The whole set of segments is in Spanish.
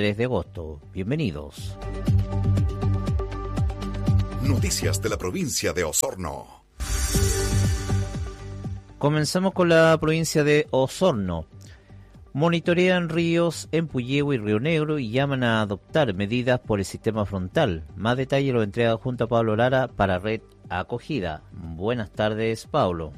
3 de agosto. Bienvenidos. Noticias de la provincia de Osorno. Comenzamos con la provincia de Osorno. Monitorean ríos en Puyehue y Río Negro y llaman a adoptar medidas por el sistema frontal. Más detalle lo entrega junto a Pablo Lara para Red Acogida. Buenas tardes, Pablo.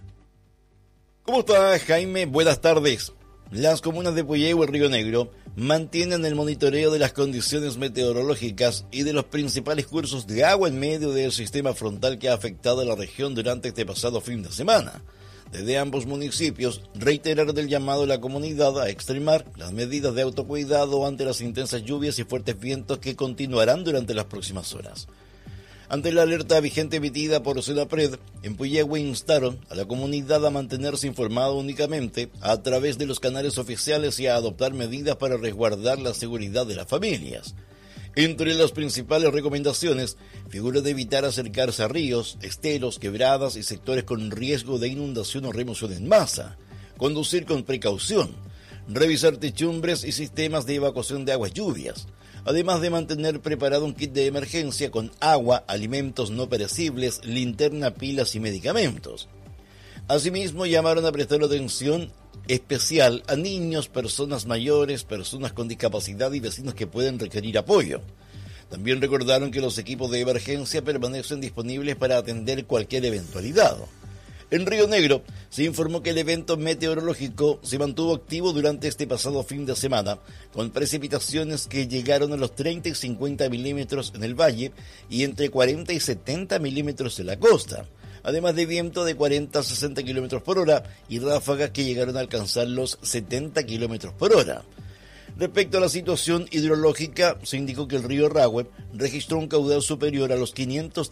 ¿Cómo estás, Jaime? Buenas tardes. Las comunas de Puyehue y Río Negro mantienen el monitoreo de las condiciones meteorológicas y de los principales cursos de agua en medio del sistema frontal que ha afectado a la región durante este pasado fin de semana. Desde ambos municipios reiteraron el llamado a la comunidad a extremar las medidas de autocuidado ante las intensas lluvias y fuertes vientos que continuarán durante las próximas horas. Ante la alerta vigente emitida por Senapred, en Puyehue instaron a la comunidad a mantenerse informada únicamente a través de los canales oficiales y a adoptar medidas para resguardar la seguridad de las familias. Entre las principales recomendaciones figura de evitar acercarse a ríos, esteros, quebradas y sectores con riesgo de inundación o remoción en masa, conducir con precaución, revisar techumbres y sistemas de evacuación de aguas lluvias, además de mantener preparado un kit de emergencia con agua, alimentos no perecibles, linterna, pilas y medicamentos. Asimismo, llamaron a prestar atención especial a niños, personas mayores, personas con discapacidad y vecinos que pueden requerir apoyo. También recordaron que los equipos de emergencia permanecen disponibles para atender cualquier eventualidad. En Río Negro se informó que el evento meteorológico se mantuvo activo durante este pasado fin de semana, con precipitaciones que llegaron a los 30 y 50 milímetros en el valle y entre 40 y 70 milímetros en la costa, además de viento de 40 a 60 kilómetros por hora y ráfagas que llegaron a alcanzar los 70 kilómetros por hora. Respecto a la situación hidrológica, se indicó que el río Rahue registró un caudal superior a los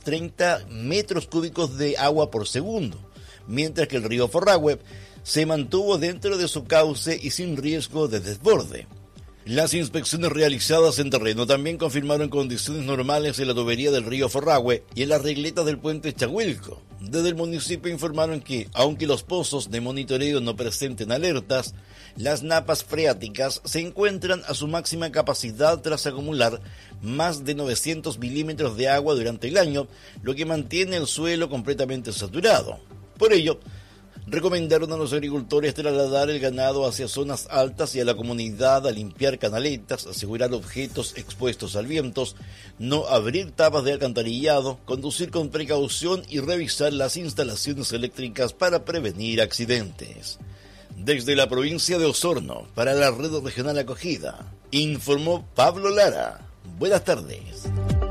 530 metros cúbicos de agua por segundo, mientras que el río Forrahue se mantuvo dentro de su cauce y sin riesgo de desborde. Las inspecciones realizadas en terreno también confirmaron condiciones normales en la tubería del río Forrahue y en las regletas del puente Chahuilco. Desde el municipio informaron que, aunque los pozos de monitoreo no presenten alertas, las napas freáticas se encuentran a su máxima capacidad tras acumular más de 900 milímetros de agua durante el año, lo que mantiene el suelo completamente saturado. Por ello, recomendaron a los agricultores trasladar el ganado hacia zonas altas y a la comunidad a limpiar canaletas, asegurar objetos expuestos al viento, no abrir tapas de alcantarillado, conducir con precaución y revisar las instalaciones eléctricas para prevenir accidentes. Desde la provincia de Osorno, para la Red Regional Acogida, informó Pablo Lara. Buenas tardes.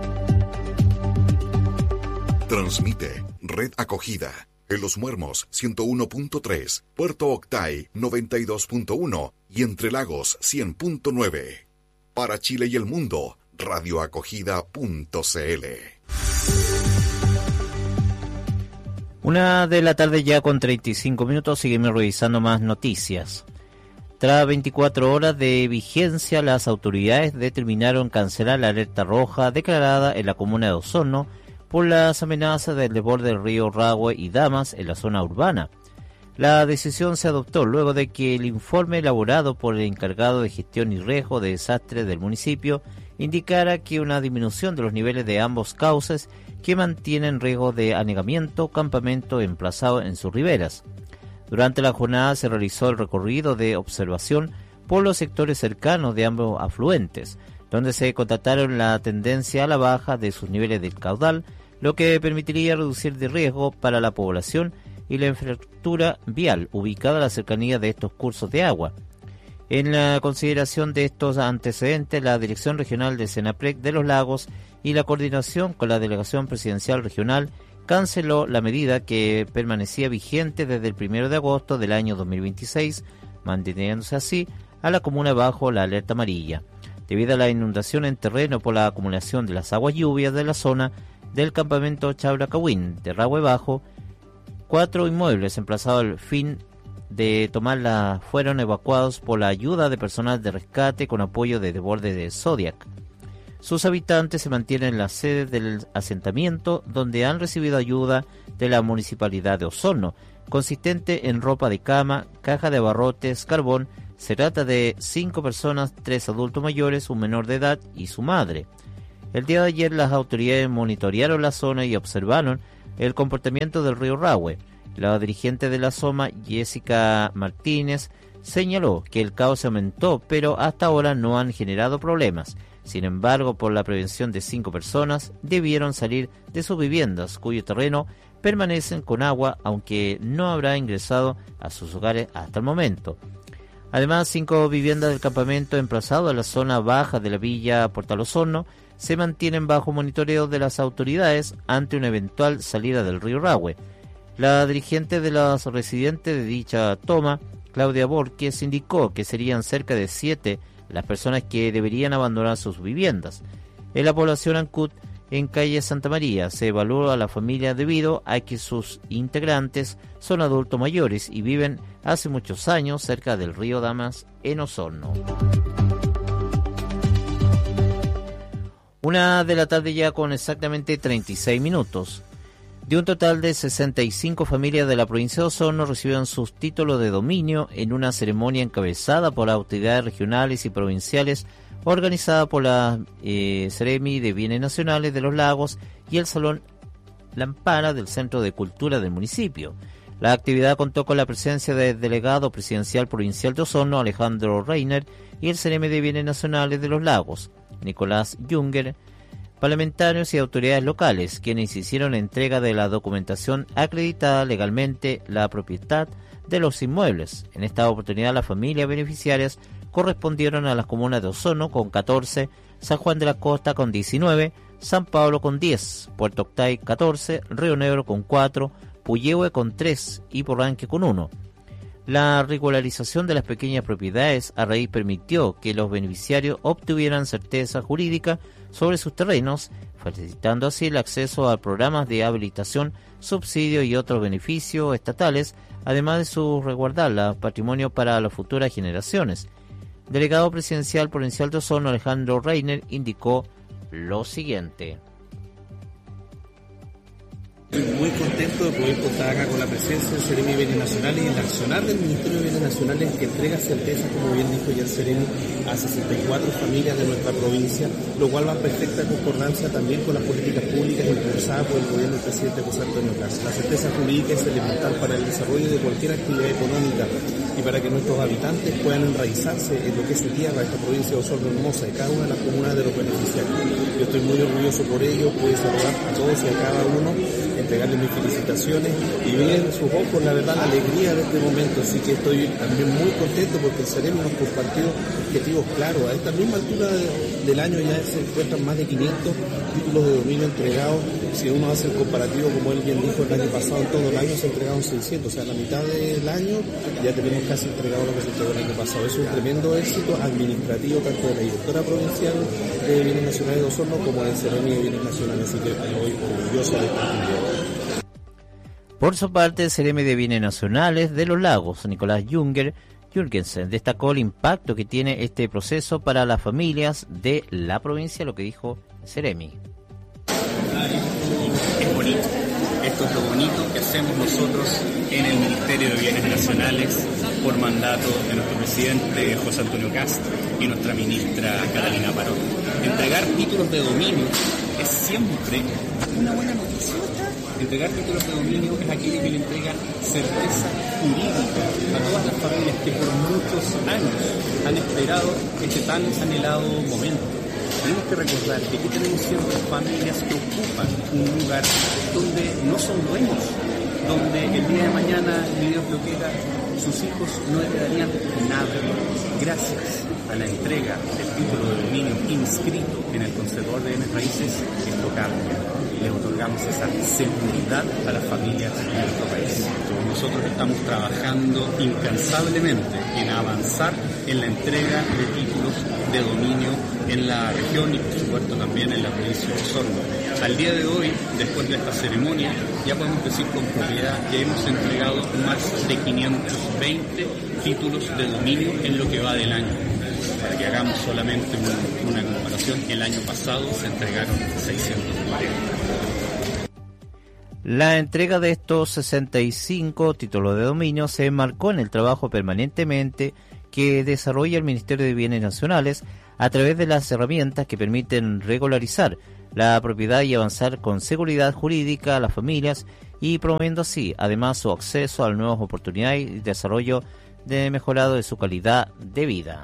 Transmite Red Acogida. En Los Muermos 101.3, Puerto Octay 92.1 y Entre Lagos 100.9. Para Chile y el mundo, radioacogida.cl. 1 de la tarde ya con 35 minutos, seguimos revisando más noticias. Tras 24 horas de vigencia, las autoridades determinaron cancelar la alerta roja declarada en la comuna de Osorno por las amenazas del desborde del río Rahue y Damas en la zona urbana. La decisión se adoptó luego de que el informe elaborado por el encargado de gestión y riesgo de desastres del municipio indicara que una disminución de los niveles de ambos cauces que mantienen riesgo de anegamiento, campamento emplazado en sus riberas. Durante la jornada se realizó el recorrido de observación por los sectores cercanos de ambos afluentes, donde se constataron la tendencia a la baja de sus niveles del caudal, lo que permitiría reducir de riesgo para la población y la infraestructura vial ubicada a la cercanía de estos cursos de agua. En la consideración de estos antecedentes, la Dirección Regional de Senapred de los Lagos y la coordinación con la Delegación Presidencial Regional canceló la medida que permanecía vigente desde el 1 de agosto del año 2026, manteniéndose así a la comuna bajo la alerta amarilla, debido a la inundación en terreno por la acumulación de las aguas lluvias de la zona del campamento Chabracahuín de Rahue Bajo. 4 inmuebles emplazados al fin de tomarla fueron evacuados por la ayuda de personal de rescate con apoyo de desborde de Zodiac. Sus habitantes se mantienen en la sede del asentamiento, donde han recibido ayuda de la Municipalidad de Osorno, consistente en ropa de cama, caja de abarrotes, carbón, Se trata de 5 personas, 3 adultos mayores, un menor de edad y su madre. El día de ayer las autoridades monitorearon la zona y observaron el comportamiento del río Rahue. La dirigente de la SOMA, Jessica Martínez, señaló que el cauce aumentó, pero hasta ahora no han generado problemas. Sin embargo, por la prevención de 5 personas, debieron salir de sus viviendas, cuyo terreno permanecen con agua, aunque no habrá ingresado a sus hogares hasta el momento. Además, 5 viviendas del campamento emplazado en la zona baja de la villa Portal Osorno se mantienen bajo monitoreo de las autoridades ante una eventual salida del río Rahue. La dirigente de los residentes de dicha toma, Claudia Borges, indicó que serían cerca de 7 las personas que deberían abandonar sus viviendas. En la población Ancut, en calle Santa María, se evalúa a la familia debido a que sus integrantes son adultos mayores y viven hace muchos años cerca del río Damas en Osorno. 1 de la tarde ya con exactamente 36 minutos. De un total de 65 familias de la provincia de Osorno recibieron sus títulos de dominio en una ceremonia encabezada por las autoridades regionales y provinciales, organizada por la Seremi de Bienes Nacionales de los Lagos y el Salón Lampara del Centro de Cultura del municipio. La actividad contó con la presencia del delegado presidencial provincial de Osorno, Alejandro Reiner, y el Seremi de Bienes Nacionales de los Lagos, Nicolás Junger, parlamentarios y autoridades locales, quienes hicieron entrega de la documentación acreditada legalmente la propiedad de los inmuebles. En esta oportunidad, las familias beneficiarias correspondieron a las comunas de Osorno con 14, San Juan de la Costa con 19, San Pablo con 10, Puerto Octay 14, Río Negro con 4, Puyehue con 3 y Porranque con 1. La regularización de las pequeñas propiedades a raíz permitió que los beneficiarios obtuvieran certeza jurídica sobre sus terrenos, facilitando así el acceso a programas de habilitación, subsidio y otros beneficios estatales, además de su resguardar el patrimonio para las futuras generaciones. Delegado presidencial provincial de Osorno, Alejandro Reiner, indicó lo siguiente. Estoy muy contento de poder contar acá con la presencia del Seremi de Bienes Nacionales y el accionar del Ministerio de Bienes Nacionales, que entrega certeza, como bien dijo ya el Seremi, a 64 familias de nuestra provincia, lo cual va en perfecta concordancia también con las políticas públicas impulsadas por el gobierno del presidente José Antonio Cast. La certeza jurídica es elemental para el desarrollo de cualquier actividad económica y para que nuestros habitantes puedan enraizarse en lo que es su tierra, esta provincia de Osorno hermosa y cada una de las comunas de los beneficiarios. Yo estoy muy orgulloso por ello, puedo saludar a todos y a cada uno, entregarles mis felicitaciones y ver en sus ojos la verdad, la alegría de este momento, así que estoy también muy contento porque el Seremi nos compartió objetivos claros. A esta misma altura del año ya se encuentran más de 500 títulos de dominio entregados. Si uno hace el comparativo, como él bien dijo, el año pasado en todo el año se entregaron 600, o sea, a la mitad del año ya tenemos casi entregado lo que se entregó el año pasado. Es un tremendo éxito administrativo tanto de la directora provincial de Bienes Nacionales de Osorno como del Seremi de Bienes Nacionales, así que estoy orgulloso de esta actividad. Por su parte, el Seremi de Bienes Nacionales de los Lagos, Nicolás Jürgensen, destacó el impacto que tiene este proceso para las familias de la provincia, lo que dijo Seremi. Es bonito. Esto es lo bonito que hacemos nosotros en el Ministerio de Bienes Nacionales por mandato de nuestro presidente José Antonio Cast y nuestra ministra Catalina Parot. Entregar títulos de dominio es siempre una buena noticia. Entregar títulos de dominio es aquello que le entrega certeza jurídica a todas las familias que por muchos años han esperado este tan anhelado momento. Tenemos que recordar que aquí tenemos ciertas familias que ocupan un lugar donde no son dueños, donde el día de mañana, ni Dios lo quiera, sus hijos no heredarían nada. Gracias a la entrega del título de dominio inscrito en el Conservador de Bienes Raíces, esto cambia. Le otorgamos esa seguridad a las familias de nuestro país. Nosotros estamos trabajando incansablemente en avanzar en la entrega de títulos de dominio en la región y por supuesto también en la provincia de Osorno. Al día de hoy, después de esta ceremonia, ya podemos decir con propiedad que hemos entregado más de 520 títulos de dominio en lo que va del año. Para que hagamos solamente una comparación, el año pasado se entregaron 640. La entrega de estos 65 títulos de dominio se enmarcó en el trabajo permanentemente que desarrolla el Ministerio de Bienes Nacionales a través de las herramientas que permiten regularizar la propiedad y avanzar con seguridad jurídica a las familias y promoviendo así, además, su acceso a nuevas oportunidades y desarrollo de mejorado de su calidad de vida.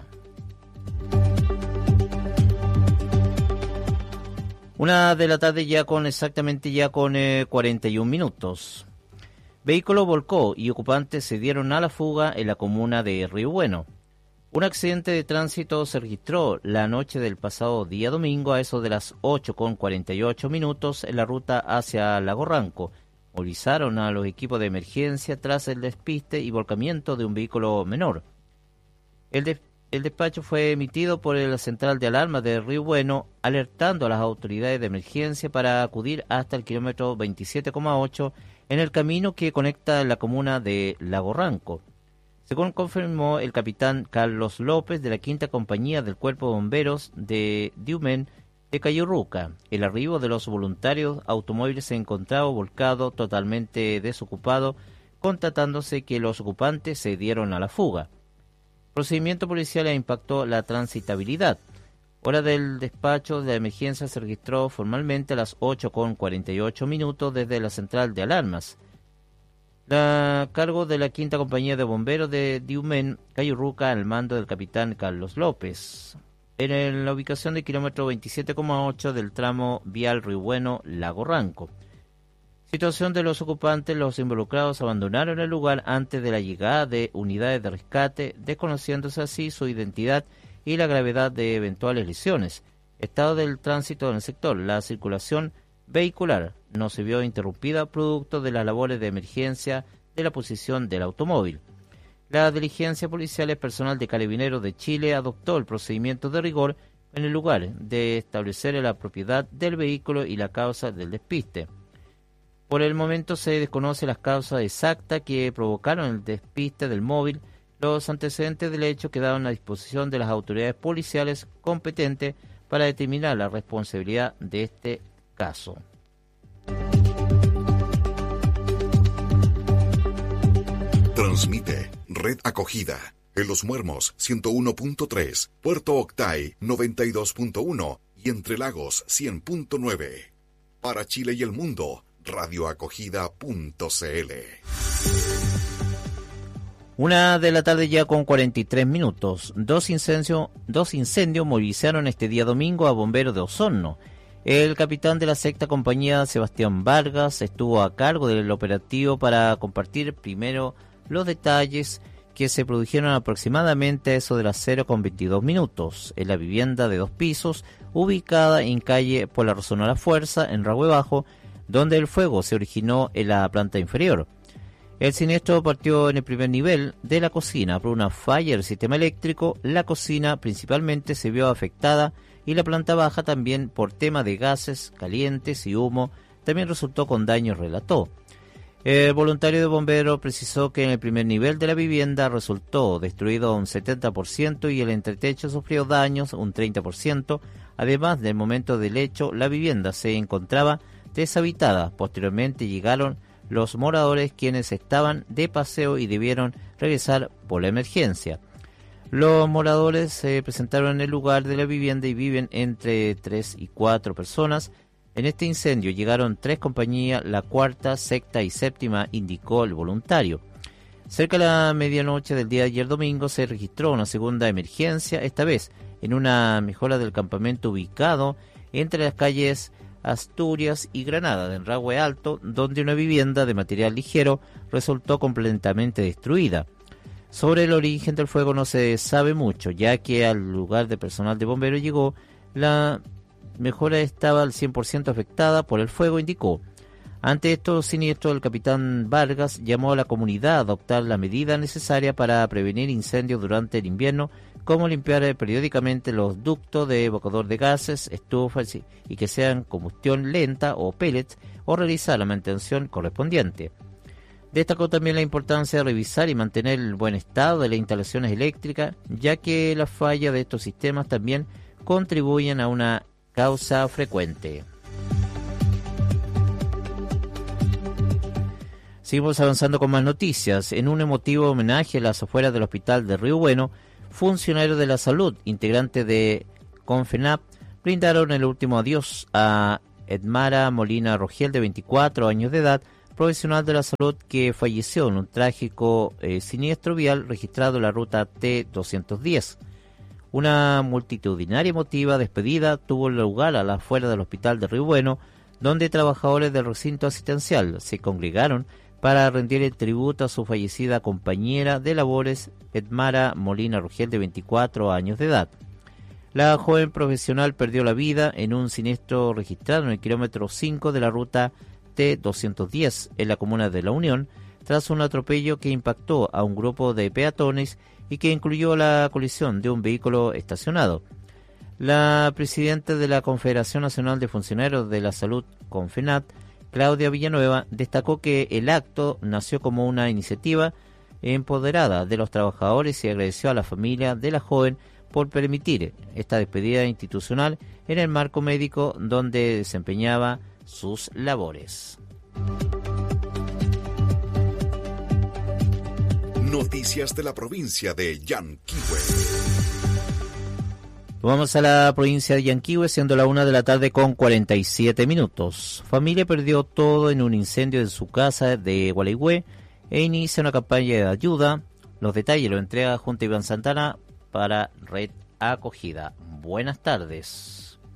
1 de la tarde exactamente con 41 minutos. Vehículo volcó y ocupantes se dieron a la fuga en la comuna de Río Bueno. Un accidente de tránsito se registró la noche del pasado día domingo a eso de las 8:48 minutos en la ruta hacia Lago Ranco. Movilizaron a los equipos de emergencia tras el despiste y volcamiento de un vehículo menor. El despacho fue emitido por la central de alarma de Río Bueno, alertando a las autoridades de emergencia para acudir hasta el kilómetro 27,8 en el camino que conecta la comuna de Lago Ranco. Según confirmó el capitán Carlos López de la 5ª Compañía del Cuerpo de Bomberos de Diumén de Cayurruca, el arribo de los voluntarios automóviles se encontraba volcado totalmente desocupado, constatándose que los ocupantes se dieron a la fuga. Procedimiento policial impactó la transitabilidad. Hora del despacho de emergencia se registró formalmente a las 8:48 minutos desde la central de alarmas. A cargo de la 5ª Compañía de Bomberos de Diumén, Cayurruca, al mando del capitán Carlos López. En la ubicación del kilómetro 27,8 del tramo vial Río Bueno, Lago Ranco. Situación de los ocupantes: los involucrados abandonaron el lugar antes de la llegada de unidades de rescate, desconociéndose así su identidad y la gravedad de eventuales lesiones. Estado del tránsito en el sector: la circulación vehicular no se vio interrumpida producto de las labores de emergencia de la posición del automóvil. La diligencia policial y personal de Carabineros de Chile adoptó el procedimiento de rigor en el lugar de establecer la propiedad del vehículo y la causa del despiste. Por el momento se desconoce las causas exactas que provocaron el despiste del móvil. Los antecedentes del hecho quedaron a disposición de las autoridades policiales competentes para determinar la responsabilidad de este caso. Transmite Red Acogida en Los Muermos 101.3, Puerto Octay 92.1 y Entre Lagos 100.9. Para Chile y el mundo, radioacogida.cl. 1 de la tarde con 43 minutos. Dos incendios movilizaron este día domingo a bomberos de Osorno. El capitán de la 6ª Compañía, Sebastián Vargas, estuvo a cargo del operativo para compartir primero los detalles que se produjeron aproximadamente a eso de las 0:22 minutos en la vivienda de 2 pisos ubicada en calle Por la Razón a la Fuerza, en Rahue Bajo, donde el fuego se originó en la planta inferior. El siniestro partió en el primer nivel de la cocina por una falla del sistema eléctrico. La cocina principalmente se vio afectada y la planta baja también por tema de gases calientes y humo también resultó con daños, relató. El voluntario de bomberos precisó que en el primer nivel de la vivienda resultó destruido un 70% y el entretecho sufrió daños un 30%. Además, del momento del hecho, la vivienda se encontraba deshabitada. Posteriormente llegaron los moradores, quienes estaban de paseo y debieron regresar por la emergencia. Los moradores se presentaron en el lugar de la vivienda y viven entre 3 y 4 personas. En este incendio llegaron 3 compañías, la 4ª, 6ª y 7ª, indicó el voluntario. Cerca de la medianoche del día de ayer domingo se registró una segunda emergencia, esta vez en una mejora del campamento ubicado entre las calles Asturias y Granada, en Rahue Alto, donde una vivienda de material ligero resultó completamente destruida. Sobre el origen del fuego no se sabe mucho, ya que al lugar de personal de bomberos llegó, la mejora estaba al 100% afectada por el fuego, indicó. Ante estos siniestros, el capitán Vargas llamó a la comunidad a adoptar la medida necesaria para prevenir incendios durante el invierno, como limpiar periódicamente los ductos de evacador de gases, estufas y que sean combustión lenta o pellets, o realizar la mantención correspondiente. Destacó también la importancia de revisar y mantener el buen estado de las instalaciones eléctricas, ya que la falla de estos sistemas también contribuyen a una causa frecuente. Seguimos avanzando con más noticias. En un emotivo homenaje a las afueras del hospital de Río Bueno, Funcionarios de la salud, integrantes de CONFENAP, brindaron el último adiós a Edmara Molina Rogel, de 24 años de edad, profesional de la salud que falleció en un trágico siniestro vial registrado en la ruta T210. Una multitudinaria y emotiva despedida tuvo lugar a las afueras del hospital de Río Bueno, donde trabajadores del recinto asistencial se congregaron para rendir el tributo a su fallecida compañera de labores, Edmara Molina Rogel, de 24 años de edad. La joven profesional perdió la vida en un siniestro registrado en el kilómetro 5 de la ruta T210 en la comuna de La Unión, tras un atropello que impactó a un grupo de peatones y que incluyó la colisión de un vehículo estacionado. La presidenta de la Confederación Nacional de Funcionarios de la Salud, CONFENAT, Claudia Villanueva, destacó que el acto nació como una iniciativa empoderada de los trabajadores y agradeció a la familia de la joven por permitir esta despedida institucional en el marco médico donde desempeñaba sus labores. Noticias de la provincia de Yanquihue. Vamos a la provincia de Yanquihue, siendo la 1 de la tarde con 47 minutos. Familia perdió todo en un incendio en su casa de Gualeguay e inicia una campaña de ayuda. Los detalles lo entrega junto a Iván Santana para Red Acogida. Buenas tardes.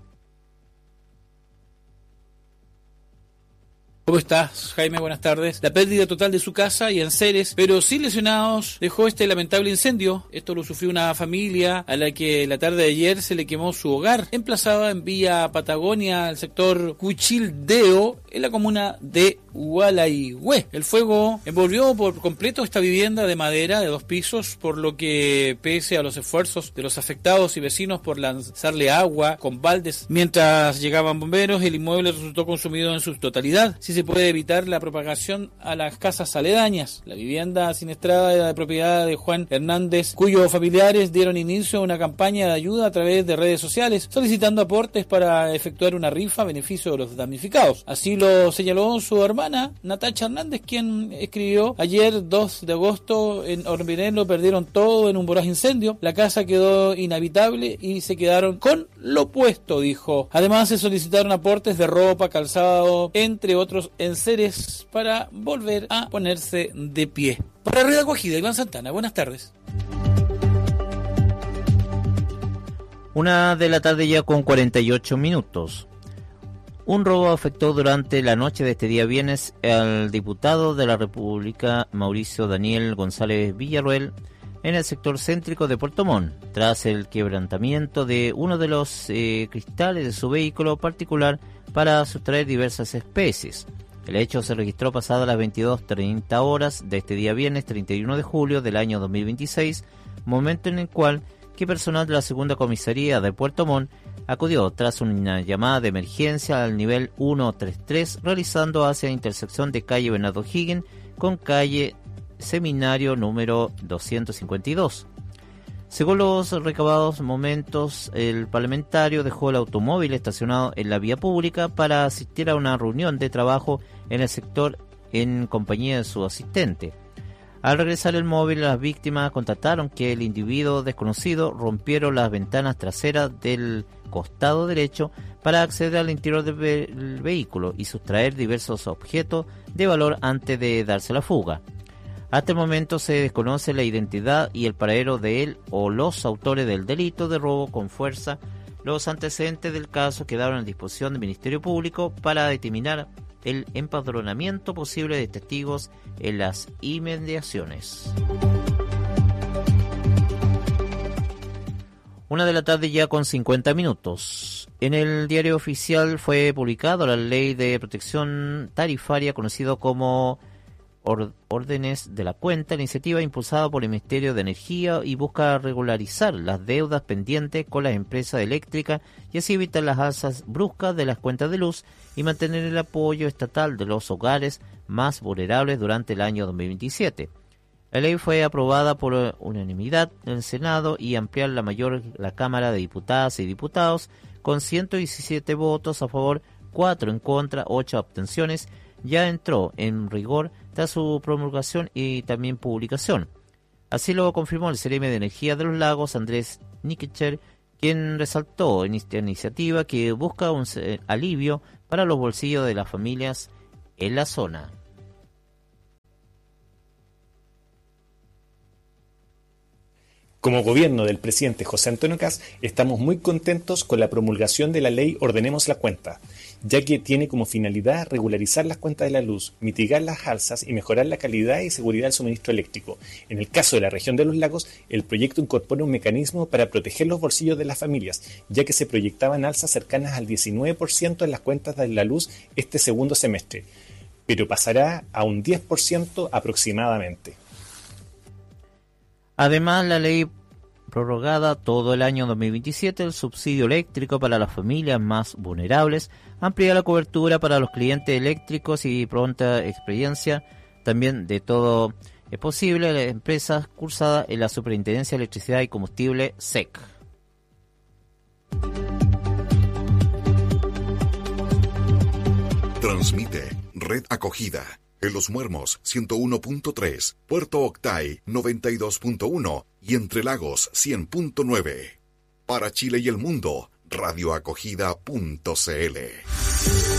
¿Cómo estás, Jaime? Buenas tardes. La pérdida total de su casa y enseres, pero sin lesionados, dejó este lamentable incendio. Esto lo sufrió una familia a la que la tarde de ayer se le quemó su hogar, emplazada en vía Patagonia, al sector Cuchildeo, en la comuna de Gualeguay. El fuego envolvió por completo esta vivienda de madera de 2 pisos, por lo que, pese a los esfuerzos de los afectados y vecinos por lanzarle agua con baldes mientras llegaban bomberos, el inmueble resultó consumido en su totalidad. Si se puede evitar la propagación a las casas aledañas. La vivienda siniestrada era de propiedad de Juan Hernández, cuyos familiares dieron inicio a una campaña de ayuda a través de redes sociales, solicitando aportes para efectuar una rifa a beneficio de los damnificados. Así lo señaló su hermana, Natacha Hernández, quien escribió: ayer 2 de agosto en Ormireno perdieron todo en un voraz incendio. La casa quedó inhabitable y se quedaron con lo puesto, dijo. Además se solicitaron aportes de ropa, calzado, entre otros enseres para volver a ponerse de pie. Para Red Acogida, Iván Santana, buenas tardes. 1 de la tarde ya con 48 minutos. Un robo afectó durante la noche de este día viernes al diputado de la República, Mauricio Daniel González Villarroel, en el sector céntrico de Puerto Montt, tras el quebrantamiento de uno de los cristales de su vehículo particular para sustraer diversas especies. El hecho se registró pasadas las 22:30 horas de este día viernes 31 de julio del año 2026, momento en el cual personal de la segunda comisaría de Puerto Montt acudió tras una llamada de emergencia al nivel 133 realizando hacia la intersección de calle Bernardo Higgins con calle Seminario número 252. Según los recabados momentos, el parlamentario dejó el automóvil estacionado en la vía pública para asistir a una reunión de trabajo en el sector en compañía de su asistente. Al regresar el móvil, las víctimas constataron que el individuo desconocido rompieron las ventanas traseras del costado derecho para acceder al interior del vehículo y sustraer diversos objetos de valor antes de darse la fuga. Hasta el momento se desconoce la identidad y el paradero de él o los autores del delito de robo con fuerza. Los antecedentes del caso quedaron a disposición del Ministerio Público para determinar el empadronamiento posible de testigos en las inmediaciones. 1 de la tarde ya con 50 minutos. En el diario oficial fue publicado la ley de protección tarifaria conocido como órdenes de la cuenta, la iniciativa impulsada por el Ministerio de Energía y busca regularizar las deudas pendientes con las empresas eléctricas y así evitar las alzas bruscas de las cuentas de luz y mantener el apoyo estatal de los hogares más vulnerables durante el año 2027. La ley fue aprobada por unanimidad en el Senado y ampliar la Cámara de Diputadas y Diputados con 117 votos a favor, 4 en contra, 8 abstenciones. Ya entró en rigor tras su promulgación y también publicación. Así lo confirmó el CRM de Energía de los Lagos, Andrés Nikitcher, quien resaltó en esta iniciativa que busca un alivio para los bolsillos de las familias en la zona. Como gobierno del presidente José Antonio Kast, estamos muy contentos con la promulgación de la ley Ordenemos la Cuenta, ya que tiene como finalidad regularizar las cuentas de la luz, mitigar las alzas y mejorar la calidad y seguridad del suministro eléctrico. En el caso de la región de los lagos, el proyecto incorpora un mecanismo para proteger los bolsillos de las familias, ya que se proyectaban alzas cercanas al 19% en las cuentas de la luz este segundo semestre, pero pasará a un 10% aproximadamente. Además, la ley prorrogada todo el año 2027 el subsidio eléctrico para las familias más vulnerables, amplía la cobertura para los clientes eléctricos y pronta experiencia también de todo es posible las empresas cursadas en la Superintendencia de Electricidad y Combustible SEC. Transmite Red Acogida. En Los Muermos 101.3, Puerto Octay 92.1 y Entre Lagos 100.9. Para Chile y el mundo, radioacogida.cl.